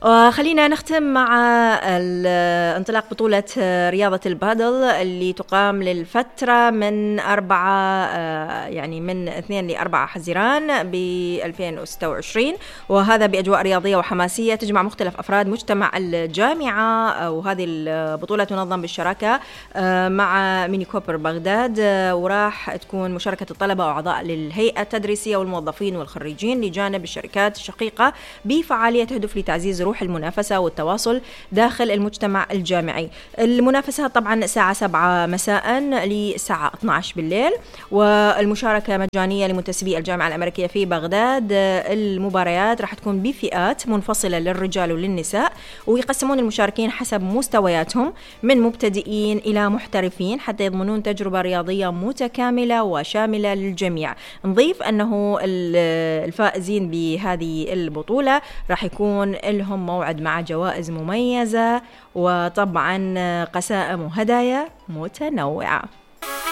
خلينا نختم مع انطلاق بطولة رياضة البادل اللي تقام للفترة من 2 ل4 حزيران ب 2026، وهذا بأجواء رياضية وحماسية تجمع مختلف أفراد مجتمع الجامعة. وهذه البطولة تنظم بالشراكة مع ميني كوبر بغداد، وراح تكون مشاركة الطلبة وأعضاء للهيئة التدريسية والموظفين والخريجين لجانب الشركات الشقيقة بفعالية تهدف لتعزيز روح المنافسة والتواصل داخل المجتمع الجامعي. المنافسة طبعا الساعة 7 مساء للساعة 12 بالليل، والمشاركة مجانية لمنتسبي الجامعة الأمريكية في بغداد. المباريات راح تكون بفئات منفصلة للرجال وللنساء، ويقسمون المشاركين حسب مستوياتهم من مبتدئين إلى محترفين حتى يضمنون تجربة رياضية متكاملة وشاملة للجميع. نضيف أنه الفائزين بهذه البطولة راح يكون لهم موعد مع جوائز مميزة، وطبعا قسائم وهدايا متنوعة.